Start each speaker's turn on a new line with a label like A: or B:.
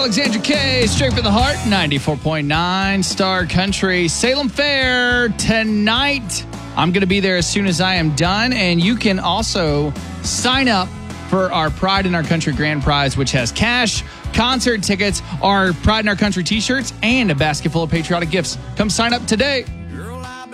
A: Alexandra K, straight from the heart, 94.9 Star Country. Salem Fair tonight. I'm going to be there as soon as I am done. And you can also sign up for our Pride in Our Country Grand Prize, which has cash, concert tickets, our Pride in Our Country t-shirts, and a basket full of patriotic gifts. Come sign up today.